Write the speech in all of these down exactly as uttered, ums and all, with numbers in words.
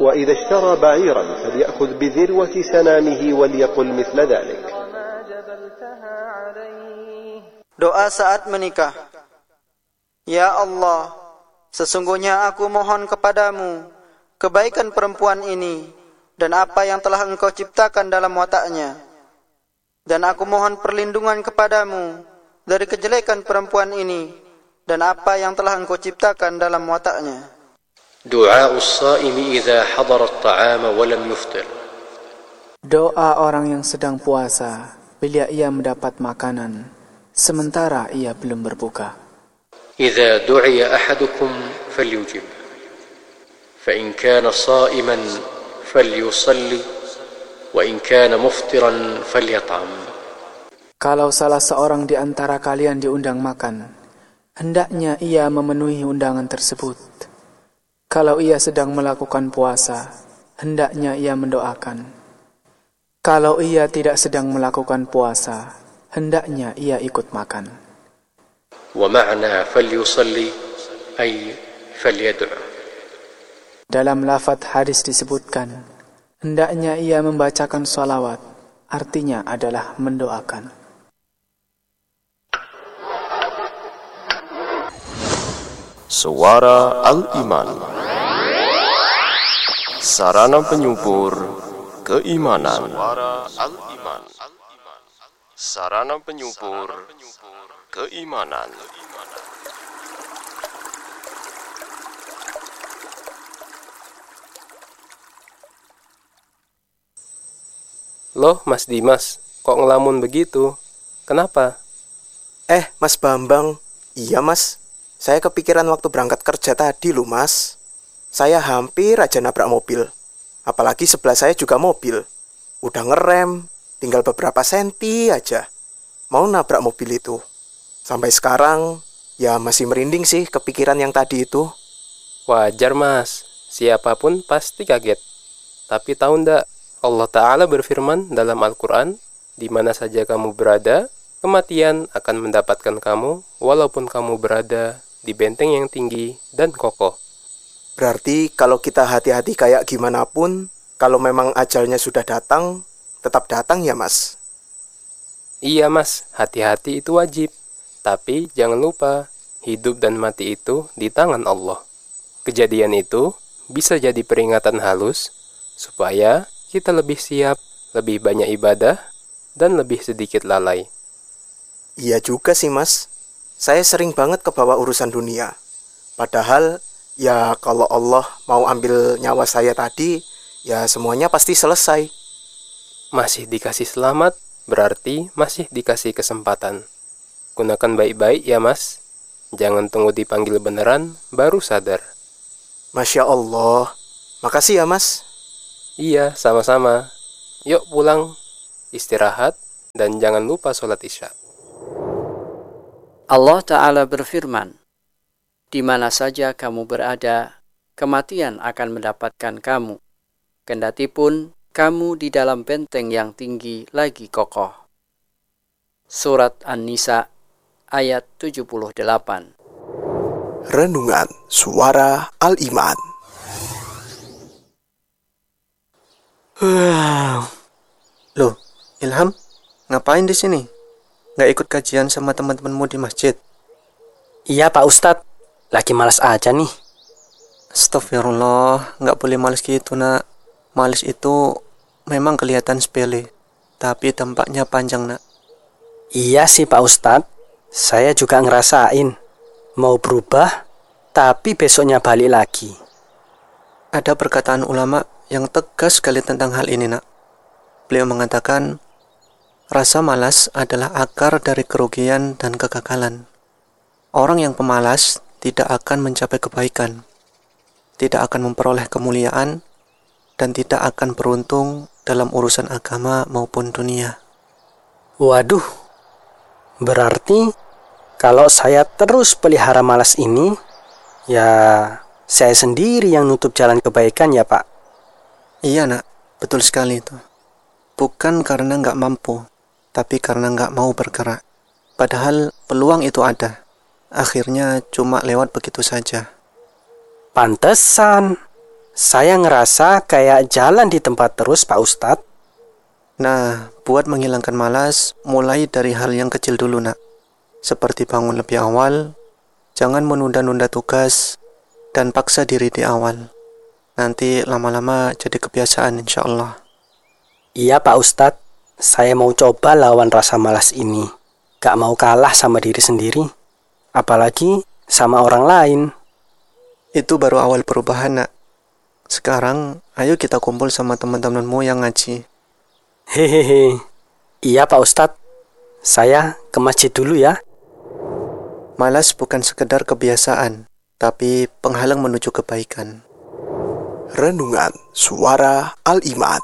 وإذا اشترى بعيرا فليأخذ بذروة سنامه وليقل مثل ذلك. Doa saat menikah. Ya Allah, sesungguhnya aku mohon kepadamu kebaikan perempuan ini dan apa yang telah engkau ciptakan dalam wataknya. Dan aku mohon perlindungan kepadamu dari kejelekan perempuan ini dan apa yang telah engkau ciptakan dalam wataknya. Du'a as-sa'imi idza hadara at-ta'ama wa lam yuftir. Doa orang yang sedang puasa bila ia mendapat makanan sementara ia belum berbuka. Idza du'iya ahadukum falyujib. Fa in kana sha'iman falyusalli wa in kana muftiran falyat'am. Kalau salah seorang di antara kalian diundang makan, hendaknya ia memenuhi undangan tersebut. Kalau ia sedang melakukan puasa, hendaknya ia mendoakan. Kalau ia tidak sedang melakukan puasa, hendaknya ia ikut makan. Wa ma'na falyusalli ay falyad'u. Dalam lafaz hadis disebutkan, hendaknya ia membacakan salawat, artinya adalah mendoakan. Suara Al-Iman, sarana penyubur keimanan. Suara Al-Iman, sarana penyubur keimanan. Loh, Mas Dimas, kok ngelamun begitu? Kenapa? Eh, Mas Bambang. Iya, Mas. Saya kepikiran waktu berangkat kerja tadi loh, Mas. Saya hampir aja nabrak mobil. Apalagi sebelah saya juga mobil. Udah ngerem, tinggal beberapa senti aja. Mau nabrak mobil itu. Sampai sekarang, ya masih merinding sih kepikiran yang tadi itu. Wajar, Mas. Siapapun pasti kaget. Tapi tahu ndak, Allah Ta'ala berfirman dalam Al-Quran, di mana saja kamu berada, kematian akan mendapatkan kamu, walaupun kamu berada di benteng yang tinggi dan kokoh. Berarti kalau kita hati-hati kayak gimana pun, kalau memang ajalnya sudah datang, tetap datang ya, Mas? Iya, Mas, hati-hati itu wajib. Tapi jangan lupa, hidup dan mati itu di tangan Allah. Kejadian itu bisa jadi peringatan halus, supaya kita lebih siap, lebih banyak ibadah, dan lebih sedikit lalai. Iya juga sih, Mas. Saya sering banget kebawa urusan dunia. Padahal, ya kalau Allah mau ambil nyawa saya tadi, ya semuanya pasti selesai. Masih dikasih selamat, berarti masih dikasih kesempatan. Gunakan baik-baik ya, Mas. Jangan tunggu dipanggil beneran, baru sadar. Masya Allah. Makasih ya, Mas. Iya, sama-sama. Yuk pulang, istirahat, dan jangan lupa sholat isya. Allah Ta'ala berfirman, di mana saja kamu berada, kematian akan mendapatkan kamu. Kendatipun kamu di dalam benteng yang tinggi lagi kokoh. Surat An-Nisa ayat tujuh puluh delapan. Renungan Suara Al-Iman. Loh, Ilham, ngapain di sini? Nggak ikut kajian sama teman-temanmu di masjid? Iya, Pak Ustadz. Lagi malas aja nih. Astagfirullah, nggak boleh malas gitu, nak. Malas itu memang kelihatan sepele, tapi dampaknya panjang, nak. Iya sih, Pak Ustadz. Saya juga ngerasain. Mau berubah, tapi besoknya balik lagi. Ada perkataan ulama yang tegas sekali tentang hal ini, nak. Beliau mengatakan, rasa malas adalah akar dari kerugian dan kegagalan. Orang yang pemalas tidak akan mencapai kebaikan, tidak akan memperoleh kemuliaan, dan tidak akan beruntung dalam urusan agama maupun dunia. Waduh, berarti kalau saya terus pelihara malas ini, ya saya sendiri yang nutup jalan kebaikan ya, Pak. Iya, nak, betul sekali itu. Bukan karena nggak mampu, tapi karena nggak mau bergerak. Padahal peluang itu ada. Akhirnya cuma lewat begitu saja. Pantesan Saya ngerasa kayak jalan di tempat terus, Pak Ustadz. Nah, buat menghilangkan malas, mulai dari hal yang kecil dulu, nak. Seperti bangun lebih awal, jangan menunda-nunda tugas, dan paksa diri di awal. Nanti lama-lama jadi kebiasaan, insya Allah. Iya, Pak Ustadz. Saya mau coba lawan rasa malas ini. Gak mau kalah sama diri sendiri. Apalagi sama orang lain. Itu baru awal perubahan, nak. Sekarang, ayo kita kumpul sama teman-temanmu yang ngaji. Hehehe. Iya, Pak Ustadz. Saya ke masjid dulu ya. Malas bukan sekedar kebiasaan, tapi penghalang menuju kebaikan. Renungan Suara Al-Iman.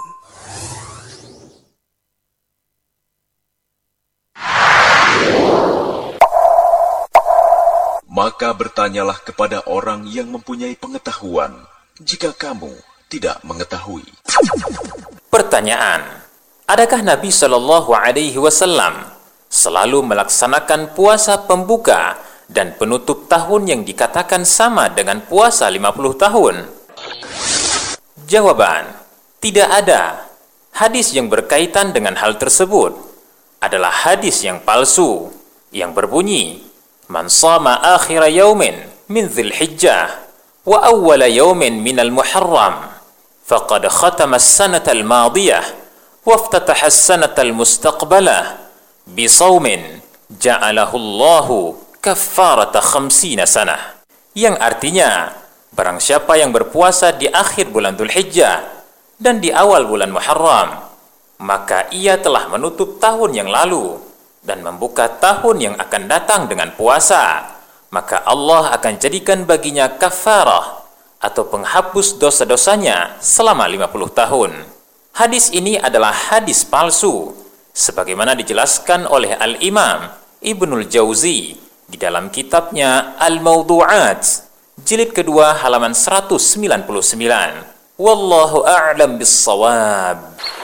Maka bertanyalah kepada orang yang mempunyai pengetahuan, jika kamu tidak mengetahui. Pertanyaan: adakah Nabi Shallallahu Alaihi Wasallam selalu melaksanakan puasa pembuka dan penutup tahun yang dikatakan sama dengan puasa lima puluh tahun? Jawaban: tidak ada. Hadis yang berkaitan dengan hal tersebut adalah hadis yang palsu yang berbunyi: Man sama akhira yaumin min dhil hijjah wa awwala yaumin minal muharram faqad khatama as-sanata al-madiyah wa iftataha as-sanata al-mustaqbalah bisawmin ja'alahu Allahu kaffarata khamsina sanah. Yang artinya, barang siapa yang berpuasa di akhir bulan Dhul Hijjah dan di awal bulan Muharram, maka ia telah menutup tahun yang lalu dan membuka tahun yang akan datang dengan puasa, maka Allah akan jadikan baginya kafarah atau penghapus dosa-dosanya selama lima puluh tahun. Hadis ini adalah hadis palsu, sebagaimana dijelaskan oleh Al-Imam Ibnul Jauzi di dalam kitabnya Al-Mawdu'at, jilid kedua halaman seratus sembilan puluh sembilan. Wallahu a'lam bis-shawab.